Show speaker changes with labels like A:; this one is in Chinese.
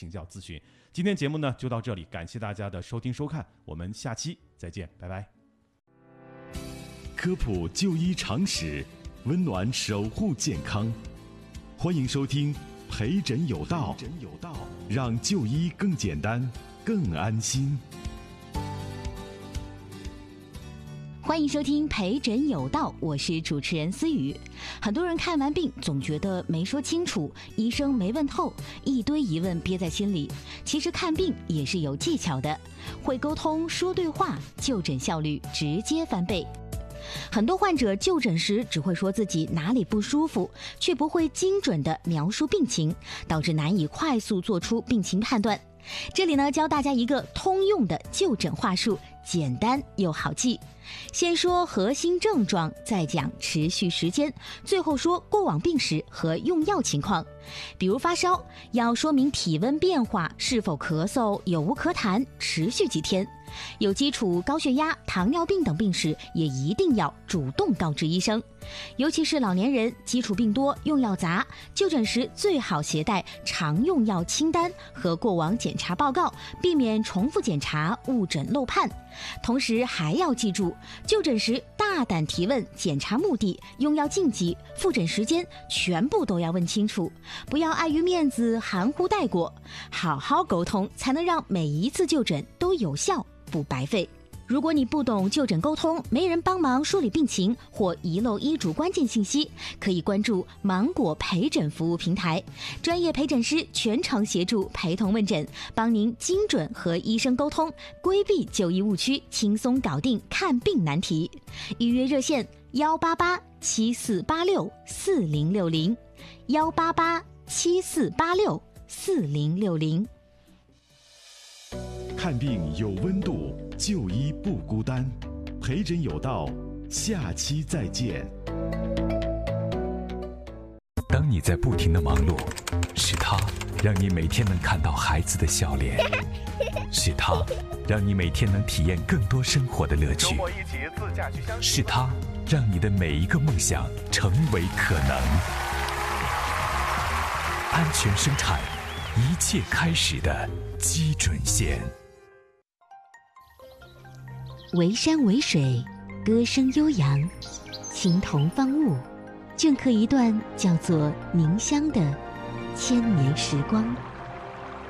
A: 请教咨询。今天节目呢就到这里，感谢大家的收听收看，我们下期再见，拜拜。
B: 科普就医常识，温暖守护健康，欢迎收听陪诊有道，让就医更简单更安心。
C: 欢迎收听陪诊有道，我是主持人思雨。很多人看完病总觉得没说清楚，医生没问透，一堆疑问憋在心里。其实看病也是有技巧的，会沟通说对话，就诊效率直接翻倍。很多患者就诊时只会说自己哪里不舒服，却不会精准地描述病情，导致难以快速做出病情判断。这里呢，教大家一个通用的就诊话术，简单又好记。先说核心症状，再讲持续时间，最后说过往病史和用药情况。比如发烧，要说明体温变化，是否咳嗽，有无咳痰，持续几天。有基础高血压、糖尿病等病史，也一定要主动告知医生。尤其是老年人，基础病多，用药杂，就诊时最好携带常用药清单和过往检查报告，避免重复检查、误诊漏判。同时还要记住，就诊时大胆提问，检查目的、用药禁忌、复诊时间，全部都要问清楚，不要碍于面子含糊带过，好好沟通，才能让每一次就诊都有效，不白费。如果你不懂就诊沟通，没人帮忙梳理病情，或遗漏医嘱关键信息，可以关注芒果陪诊服务平台，专业陪诊师全程协助陪同问诊，帮您精准和医生沟通，规避就医误区，轻松搞定看病难题。预约热线18874864060，18874864060。
B: 看病有温度，就医不孤单，陪诊有道，下期再见。
D: 当你在不停的忙碌，是他让你每天能看到孩子的笑脸，是他让你每天能体验更多生活的乐趣，周末一起自驾去相是他让你的每一个梦想成为可能。安全生产，一切开始的基准线。
C: 围山围水，歌声悠扬，情同方物，镌刻一段叫做凝香的千年时光。